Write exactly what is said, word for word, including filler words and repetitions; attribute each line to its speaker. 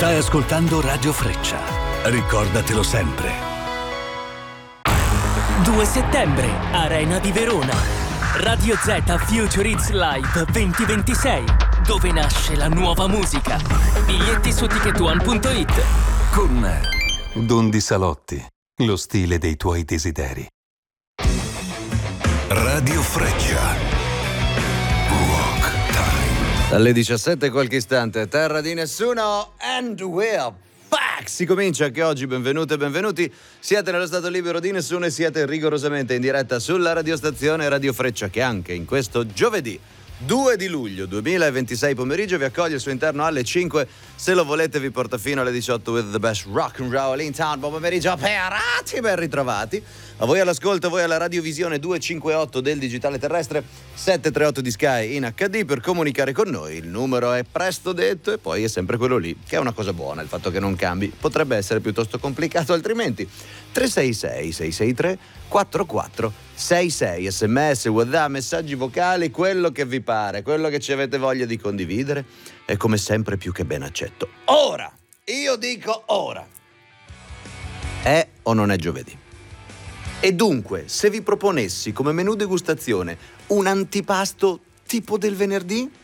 Speaker 1: Stai ascoltando Radio Freccia. Ricordatelo sempre.
Speaker 2: due settembre, Arena di Verona. Radio Z Future Hits Live duemilaventisei, dove nasce la nuova musica. Biglietti su ticket one punto it.
Speaker 1: Con Don Di Salotti, lo stile dei tuoi desideri. Radio Freccia.
Speaker 3: Alle diciassette qualche istante, terra di nessuno, and we're back! Si comincia anche oggi, benvenute e benvenuti. Siete nello stato libero di nessuno e siete rigorosamente in diretta sulla radiostazione Radio Freccia, che anche in questo giovedì due di luglio duemilaventisei pomeriggio vi accoglie al suo interno alle cinque. Se lo volete vi porta fino alle diciotto with the best rock and roll in town. Buon pomeriggio, perati, ben ritrovati. A voi all'ascolto, a voi alla radiovisione duecentocinquantotto del digitale terrestre, settecentotrentotto di Sky in acca di. Per comunicare con noi il numero è presto detto e poi è sempre quello lì, che è una cosa buona, il fatto che non cambi. Potrebbe essere piuttosto complicato altrimenti. tre sei sei sei sei tre quattro quattro sei sei, sms, WhatsApp, messaggi vocali, quello che vi pare, quello che ci avete voglia di condividere è come sempre più che ben accetto. Ora, io dico ora, è o non è giovedì? E dunque, se vi proponessi come menù degustazione un antipasto tipo del venerdì?